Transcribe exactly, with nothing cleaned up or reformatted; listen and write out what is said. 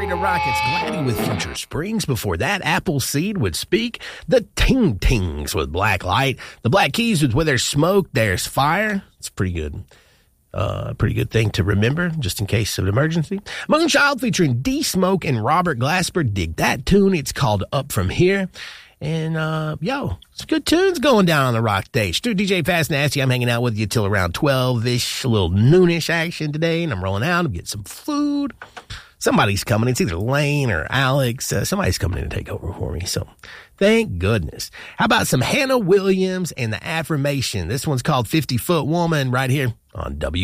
Arena Rockets, Gladdy with Future Springs. Before that, Appleseed would Speak. The Ting Tings with Black Light. The Black Keys with Where There's Smoke, There's Fire. It's pretty good. Uh, pretty good thing to remember, just in case of an emergency. Moonchild featuring D-Smoke and Robert Glasper. Dig that tune. It's called Up From Here. And, uh, yo, some good tunes going down on the rock stage. Stu D J Fast Nasty, I'm hanging out with you till around twelve-ish, a little noonish action today, and I'm rolling out. I'm getting some food. Somebody's coming. It's either Lane or Alex. Uh, somebody's coming in to take over for me, so thank goodness. How about some Hannah Williams and the Affirmation? This one's called fifty-Foot Woman right here on W.